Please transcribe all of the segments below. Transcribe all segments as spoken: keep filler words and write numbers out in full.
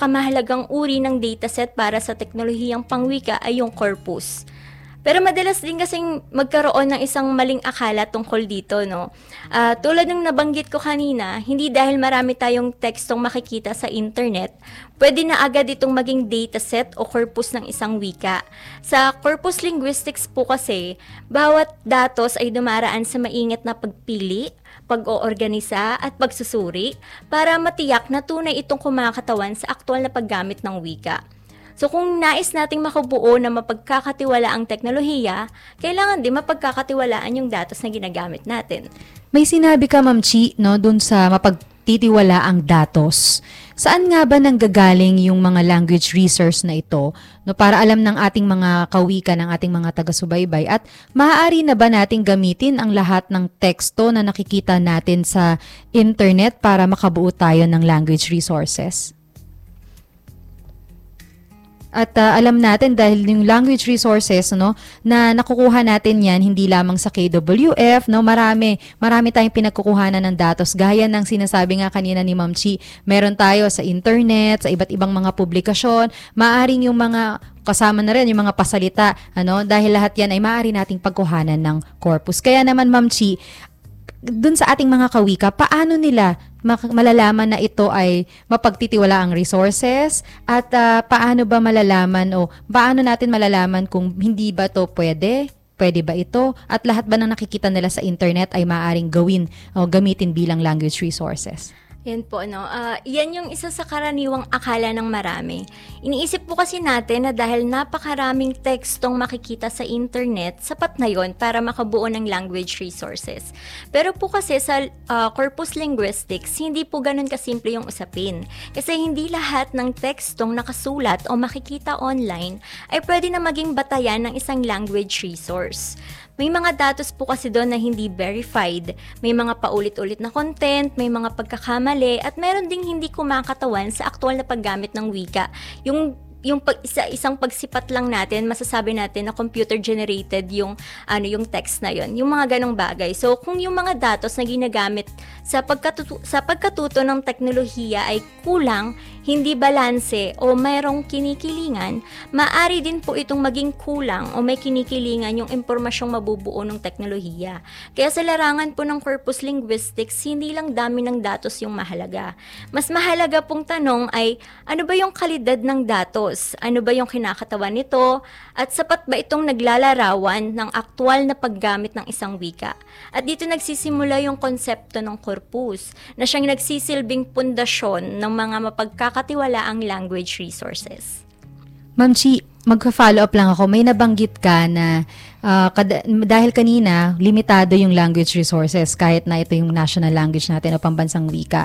pinakamahalagang uri ng dataset para sa teknolohiyang pangwika ay yung corpus. Pero madalas din kasing magkaroon ng isang maling akala tungkol dito, no? Uh, tulad ng nabanggit ko kanina, hindi dahil marami tayong tekstong makikita sa internet, pwede na agad itong maging dataset o corpus ng isang wika. Sa corpus linguistics po kasi, bawat datos ay dumaraan sa maingat na pagpili, pag-oorganisa at pagsusuri para matiyak na tunay itong kumakatawan sa aktual na paggamit ng wika. So kung nais nating makabuo na mapagkakatiwala ang teknolohiya, kailangan din mapagkakatiwalaan yung datos na ginagamit natin. May sinabi ka, Ma'am Chi, no, dun sa mapagtitiwala ang datos. Saan nga ba nanggagaling yung mga language resource na ito, no, para alam ng ating mga kawika, ng ating mga taga-subaybay? At maaari na ba nating gamitin ang lahat ng teksto na nakikita natin sa internet para makabuo tayo ng language resources? At uh, alam natin dahil yung language resources, no, na nakukuha natin yan hindi lamang sa K W F, no, marami, marami tayong pinagkukuhanan ng datos. Gaya ng sinasabi nga kanina ni Ma'am Chi, meron tayo sa internet, sa iba't ibang mga publikasyon, maaaring yung mga kasama na rin yung mga pasalita, ano, dahil lahat yan ay maaari nating pagkuhanan ng corpus. Kaya naman, Ma'am Chi, dun sa ating mga kawika, paano nila malalaman na ito ay mapagtitiwalaang resources at uh, paano ba malalaman o paano natin malalaman kung hindi ba to pwede, pwede ba ito at lahat ba ng nakikita nila sa internet ay maaaring gawin o gamitin bilang language resources? Yan po, no? Uh, yan yung isa sa karaniwang akala ng marami. Iniisip po kasi natin na dahil napakaraming tekstong makikita sa internet, sapat na yon para makabuo ng language resources. Pero po kasi sa uh, corpus linguistics, hindi po ganun kasimple yung usapin. Kasi hindi lahat ng tekstong nakasulat o makikita online ay pwede na maging batayan ng isang language resource. May mga datos po kasi doon na hindi verified, may mga paulit-ulit na content, may mga pagkakamali, at meron ding hindi kumakatawan sa aktual na paggamit ng wika. Yung yung pag, isa, isang pagsipat lang natin, masasabi natin na computer-generated yung, ano, yung text na yon, yung mga ganong bagay. So, kung yung mga datos na ginagamit sa pagkatuto, sa pagkatuto ng teknolohiya ay kulang, hindi balanse o mayroong kinikilingan, maaari din po itong maging kulang o may kinikilingan yung impormasyong mabubuo ng teknolohiya. Kaya sa larangan po ng corpus linguistics, hindi lang dami ng datos yung mahalaga. Mas mahalaga pong tanong ay, ano ba yung kalidad ng datos? Ano ba yung kinakatawan nito? At sapat ba itong naglalarawan ng aktual na paggamit ng isang wika? At dito nagsisimula yung konsepto ng corpus, na siyang nagsisilbing pundasyon ng mga mapagkakatiwalaang language resources. Ma'am Chi, magka-follow up lang ako. May nabanggit ka na uh, kada, dahil kanina, limitado yung language resources kahit na ito yung national language natin o pambansang wika.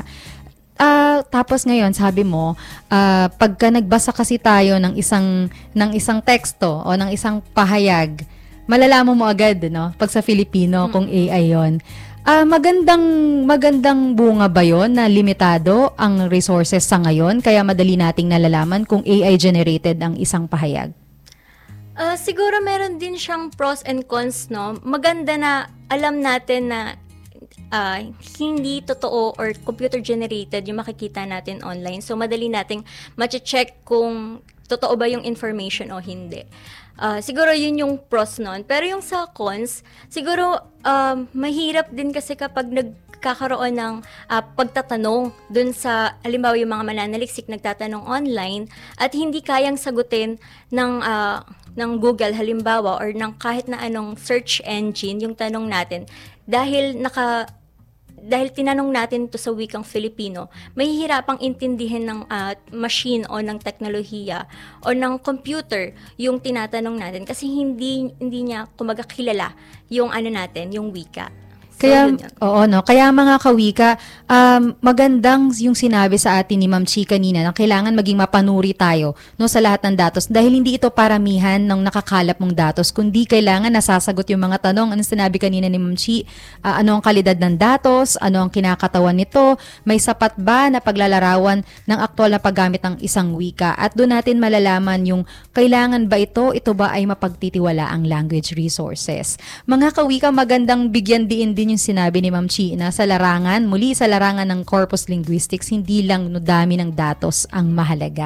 Uh, tapos ngayon, sabi mo, uh, pagka nagbasa kasi tayo ng isang, ng isang teksto o ng isang pahayag, malalaman mo agad, no? Pag sa Filipino, hmm. kung A I yon. Uh, magandang, magandang bunga ba yon na limitado ang resources sa ngayon, kaya madali nating nalalaman kung A I generated ang isang pahayag? Uh, siguro meron din siyang pros and cons, no? Maganda na alam natin na Uh, hindi totoo or computer-generated yung makikita natin online. So, madali nating ma-check kung totoo ba yung information o hindi. Uh, siguro yun yung pros nun. Pero yung sa cons, siguro uh, mahirap din kasi kapag nagkakaroon ng uh, pagtatanong dun sa, halimbawa yung mga mananaliksik nagtatanong online at hindi kayang sagutin ng uh, ng Google halimbawa or ng kahit na anong search engine yung tanong natin dahil naka dahil tinanong natin to sa wikang Filipino, mahihirapang intindihin ng uh, machine o ng teknolohiya o ng computer yung tinatanong natin kasi hindi hindi niya kumaga kilala yung ano natin, yung wika. So, kaya, oo, no? Kaya mga kawika, um, magandang yung sinabi sa atin ni Ma'am Chi kanina na kailangan maging mapanuri tayo, no, sa lahat ng datos dahil hindi ito paramihan ng nakakalap mong datos, kundi kailangan nasasagot yung mga tanong. Ano sinabi kanina ni Ma'am Chi? Uh, ano ang kalidad ng datos? Ano ang kinakatawan nito? May sapat ba na paglalarawan ng aktual na paggamit ng isang wika? At doon natin malalaman yung kailangan ba ito, ito ba ay mapagtitiwala ang language resources. Mga kawika, magandang bigyan din din yung sinabi ni Ma'am Chi na sa larangan, muli sa larangan ng corpus linguistics, hindi lang no dami ng datos ang mahalaga.